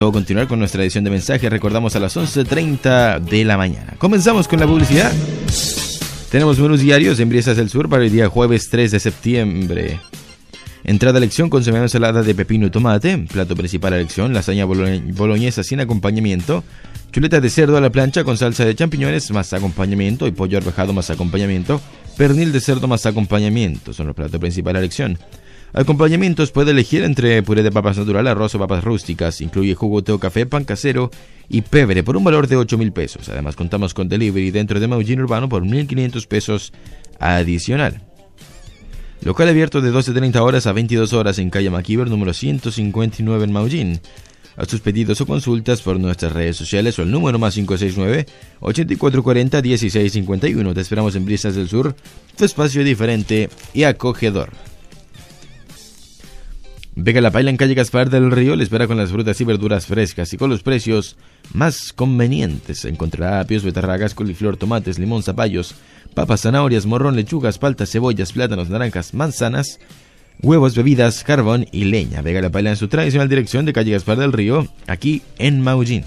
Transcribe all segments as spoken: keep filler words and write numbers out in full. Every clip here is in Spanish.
Luego continuar con nuestra edición de mensajes, recordamos a las once treinta de la mañana. Comenzamos con la publicidad. Tenemos menús diarios en Briezas del Sur para el día jueves tres de septiembre. Entrada a elección, consomé ensalada de pepino y tomate. Plato principal a elección, lasaña boloñesa sin acompañamiento. Chuleta de cerdo a la plancha con salsa de champiñones más acompañamiento. Y pollo arvejado más acompañamiento. Pernil de cerdo más acompañamiento. Son los platos principales a elección. Acompañamientos puede elegir entre puré de papas natural, arroz o papas rústicas. Incluye jugo, té o café, pan casero y pebre por un valor de ocho mil pesos. Además contamos con delivery dentro de Maullín Urbano por mil quinientos pesos adicional. Local abierto de doce treinta horas a veintidós horas en calle Maquiver número ciento cincuenta y nueve en Maullín. A sus pedidos o consultas por nuestras redes sociales o el número más cinco seis nueve, ocho cuatro cuatro cero, uno seis cinco uno. Te esperamos en Briezas del Sur, tu espacio diferente y acogedor. Vega La Paila en calle Gaspar del Río le espera con las frutas y verduras frescas y con los precios más convenientes. Encontrará apios, betarragas, coliflor, tomates, limón, zapallos, papas, zanahorias, morrón, lechugas, paltas, cebollas, plátanos, naranjas, manzanas, huevos, bebidas, carbón y leña. Vega La Paila en su tradicional dirección de calle Gaspar del Río, aquí en Maullín.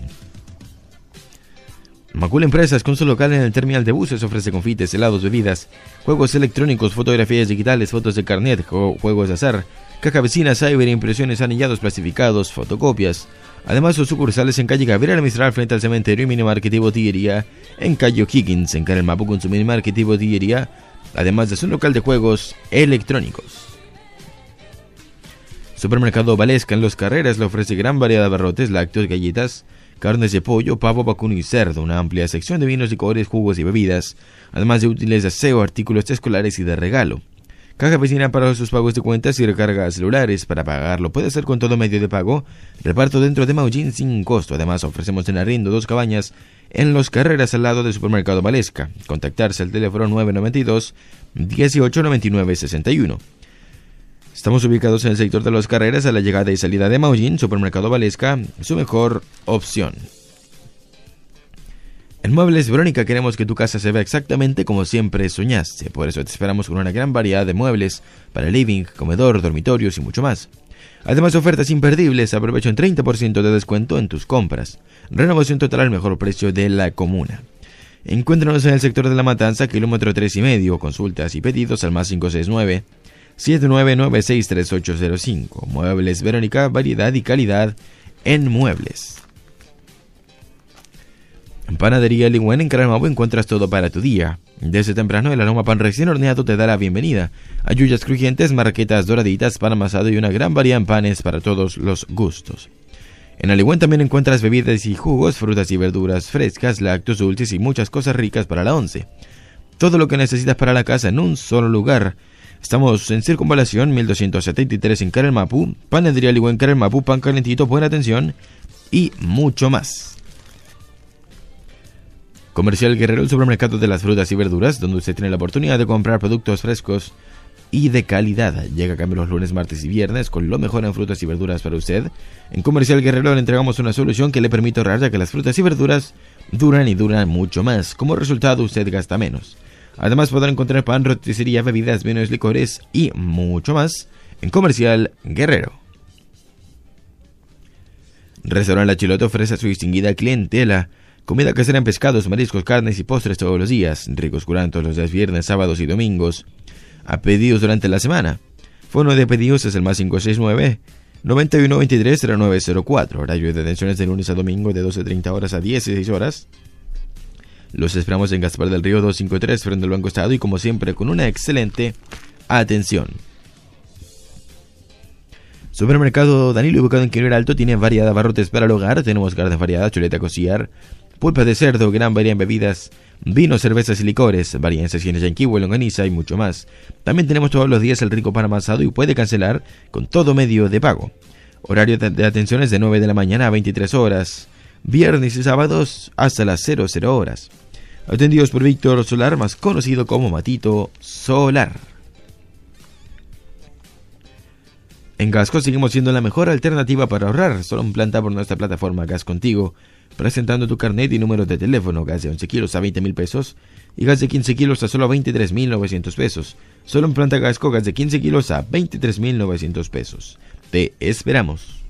Macul Empresas, con su local en el terminal de buses, ofrece confites, helados, bebidas, juegos electrónicos, fotografías digitales, fotos de carnet, juegos de azar, caja vecina, cyber, impresiones, anillados plastificados, fotocopias. Además, sus sucursales en calle Gabriel Mistral frente al cementerio y minimarket y botillería en calle O'Higgins, en Carel Mapu con su minimarket y botillería, además de su local de juegos electrónicos. Supermercado Valesca en Los Carreras le ofrece gran variedad de abarrotes, lácteos, galletas, carnes de pollo, pavo, vacuno y cerdo, una amplia sección de vinos, licores, jugos y bebidas, además de útiles de aseo, artículos escolares y de regalo. Caja vecina para sus pagos de cuentas y recargas celulares. Para pagarlo puede ser con todo medio de pago. Reparto dentro de Maullín sin costo. Además ofrecemos en arriendo dos cabañas en Los Carreras al lado del Supermercado Valesca. Contactarse al teléfono nueve nueve dos, dieciocho noventa y nueve sesenta y uno. Estamos ubicados en el sector de Los Carreras a la llegada y salida de Maullín. Supermercado Valesca, su mejor opción. En Muebles Verónica queremos que tu casa se vea exactamente como siempre soñaste. Por eso te esperamos con una gran variedad de muebles para living, comedor, dormitorios y mucho más. Además, ofertas imperdibles. Aprovecha un treinta por ciento de descuento en tus compras. Renovación total al mejor precio de la comuna. Encuéntranos en el sector de La Matanza, kilómetro tres y medio. Consultas y pedidos al más cinco seis nueve, siete nueve nueve seis tres ocho cero cinco. Muebles Verónica, variedad y calidad en muebles. En Panadería Ligüen en Caramabu encuentras todo para tu día. Desde temprano el aroma pan recién horneado te da la bienvenida. Ayuyas crujientes, marraquetas doraditas, pan amasado y una gran variedad en panes para todos los gustos. En Aligüen también encuentras bebidas y jugos, frutas y verduras frescas, lácteos dulces y muchas cosas ricas para la once. Todo lo que necesitas para la casa en un solo lugar. Estamos en Circunvalación mil doscientos setenta y tres en Caramabu. Panadería Ligüen Caramabu, pan calentito, buena atención y mucho más. Comercial Guerrero, el supermercado de las frutas y verduras, donde usted tiene la oportunidad de comprar productos frescos y de calidad. Llega a cambio los lunes, martes y viernes con lo mejor en frutas y verduras para usted. En Comercial Guerrero le entregamos una solución que le permite ahorrar, ya que las frutas y verduras duran y duran mucho más. Como resultado, usted gasta menos. Además, podrá encontrar pan, roticería, bebidas, vinos, licores y mucho más en Comercial Guerrero. Restaurante La Chilota ofrece a su distinguida clientela comida casera en pescados, mariscos, carnes y postres todos los días, ricos curantos los días viernes, sábados y domingos, a pedidos durante la semana. Fono de pedidos es el más cinco seis nueve, noventa y uno veintitrés cero nueve cero cuatro. Horario de atenciones de lunes a domingo de doce treinta horas a dieciséis horas. Los esperamos en Gaspar del Río doscientos cincuenta y tres frente al Banco Estado y como siempre con una excelente atención. Supermercado Danilo, ubicado en Quirón Alto, tiene variedad de abarrotes para el hogar. Tenemos carne variada, chuleta cociar, pulpa de cerdo, gran variedad en bebidas, vinos, cervezas y licores, variedad en secciones yanquivo, longaniza y mucho más. También tenemos todos los días el rico pan amasado y puede cancelar con todo medio de pago. Horario de atención es de nueve de la mañana a veintitrés horas, viernes y sábados hasta las cero cero horas. Atendidos por Víctor Solar, más conocido como Matito Solar. En Gasco seguimos siendo la mejor alternativa para ahorrar. Solo en planta por nuestra plataforma Gas Contigo, presentando tu carnet y número de teléfono. Gas de once kilos a veinte mil pesos y gas de quince kilos a solo veintitrés mil novecientos pesos. Solo en planta Gasco, gas de quince kilos a veintitrés mil novecientos pesos. Te esperamos.